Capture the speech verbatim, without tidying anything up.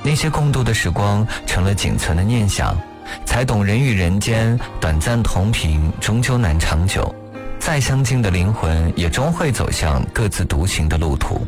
那些共度的时光成了仅存的念想，才懂人与人间短暂同频，终究难长久。再相近的灵魂，也终会走向各自独行的路途。